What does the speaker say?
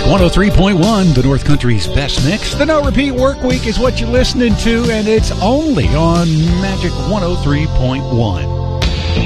Magic 103.1, the North Country's best mix. The No Repeat Work Week is what you're listening to, and it's only on Magic 103.1.